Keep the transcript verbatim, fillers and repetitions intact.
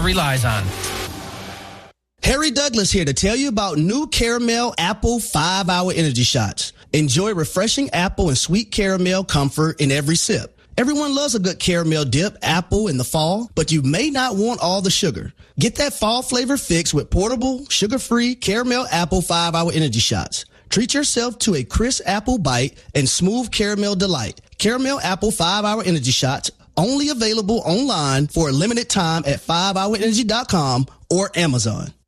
relies on. Harry Douglas here to tell you about new Caramel Apple five hour Energy Shots. Enjoy refreshing apple and sweet caramel comfort in every sip. Everyone loves a good caramel dip apple in the fall, but you may not want all the sugar. Get that fall flavor fix with portable, sugar-free Caramel Apple five hour Energy Shots. Treat yourself to a crisp apple bite and smooth caramel delight. Caramel Apple five hour Energy Shots, only available online for a limited time at five hour energy dot com or Amazon.